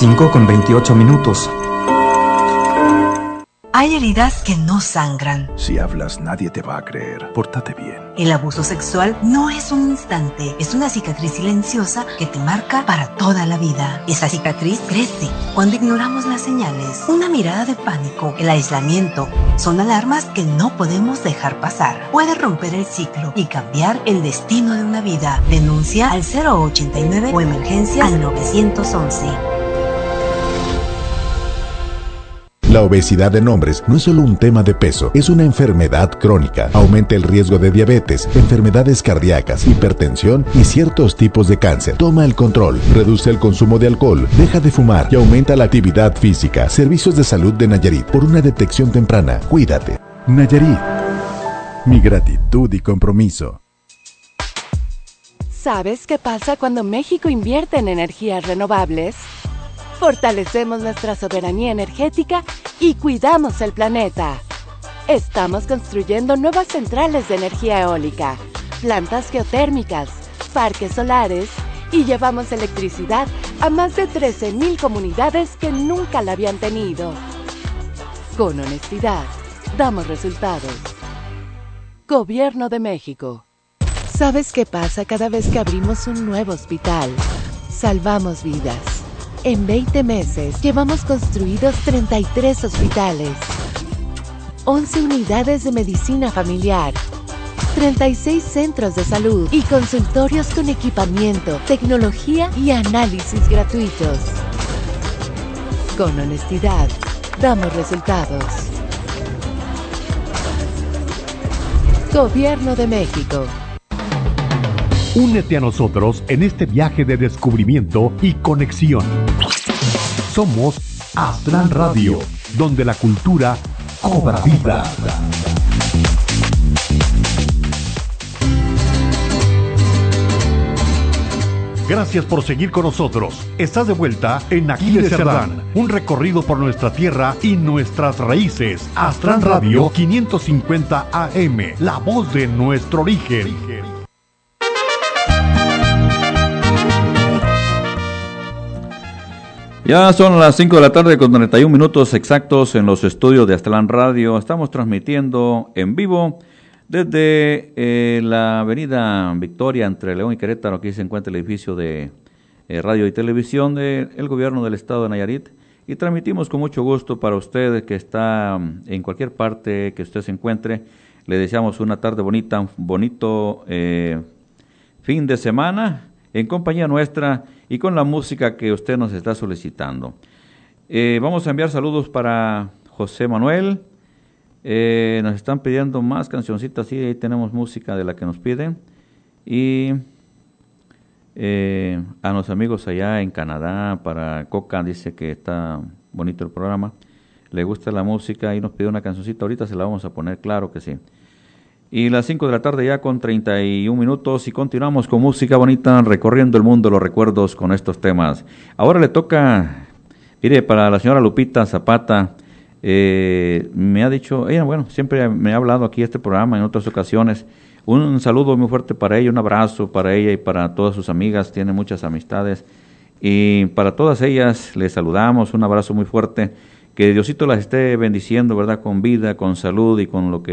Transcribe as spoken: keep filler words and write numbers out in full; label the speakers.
Speaker 1: cinco con veintiocho minutos.
Speaker 2: Hay heridas que no sangran.
Speaker 3: Si hablas, nadie te va a creer. Pórtate bien.
Speaker 2: El abuso sexual no es un instante, es una cicatriz silenciosa que te marca para toda la vida. Esa cicatriz crece cuando ignoramos las señales. Una mirada de pánico, el aislamiento, son alarmas que no podemos dejar pasar. Puede romper el ciclo y cambiar el destino de una vida. Denuncia al cero ochenta y nueve o emergencias al nueve once.
Speaker 4: La obesidad en hombres no es solo un tema de peso, es una enfermedad crónica. Aumenta el riesgo de diabetes, enfermedades cardíacas, hipertensión y ciertos tipos de cáncer. Toma el control, reduce el consumo de alcohol, deja de fumar y aumenta la actividad física. Servicios de Salud de Nayarit, por una detección temprana. Cuídate. Nayarit. Mi gratitud y compromiso.
Speaker 5: ¿Sabes qué pasa cuando México invierte en energías renovables? Fortalecemos nuestra soberanía energética y cuidamos el planeta. Estamos construyendo nuevas centrales de energía eólica, plantas geotérmicas, parques solares y llevamos electricidad a más de trece mil comunidades que nunca la habían tenido. Con honestidad, damos resultados. Gobierno de México. ¿Sabes qué pasa cada vez que abrimos un nuevo hospital? Salvamos vidas. En veinte meses, llevamos construidos treinta y tres hospitales, once unidades de medicina familiar, treinta y seis centros de salud y consultorios con equipamiento, tecnología y análisis gratuitos. Con honestidad, damos resultados. Gobierno de México.
Speaker 6: Únete a nosotros en este viaje de descubrimiento y conexión. Somos Aztlán Radio, donde la cultura cobra vida. Gracias por seguir con nosotros. Estás de vuelta en Aquiles Cerdán, un recorrido por nuestra tierra y nuestras raíces. Aztlán Radio quinientos cincuenta A M, la voz de nuestro origen.
Speaker 7: Ya son las cinco de la tarde con treinta y un minutos exactos en los estudios de Aztlán Radio. Estamos transmitiendo en vivo desde eh, la avenida Victoria entre León y Querétaro. Aquí se encuentra el edificio de eh, radio y televisión del gobierno del estado de Nayarit. Y transmitimos con mucho gusto para usted que está en cualquier parte que usted se encuentre. Le deseamos una tarde bonita, un bonito eh, fin de semana en compañía nuestra y con la música que usted nos está solicitando. Eh, vamos a enviar saludos para José Manuel. Eh, nos están pidiendo más cancioncitas, sí, ahí tenemos música de la que nos piden. Y eh, a los amigos allá en Canadá, para Coca, dice que está bonito el programa. Le gusta la música y nos pide una cancioncita. Ahorita se la vamos a poner, claro que sí. Y las cinco de la tarde ya con treinta y un minutos y continuamos con música bonita, recorriendo el mundo, los recuerdos con estos temas. Ahora le toca, mire, para la señora Lupita Zapata, eh, me ha dicho, ella, bueno, siempre me ha hablado aquí este programa en otras ocasiones, un, un saludo muy fuerte para ella, un abrazo para ella y para todas sus amigas, tiene muchas amistades, y para todas ellas les saludamos, un abrazo muy fuerte, que Diosito las esté bendiciendo, ¿verdad?, con vida, con salud y con lo que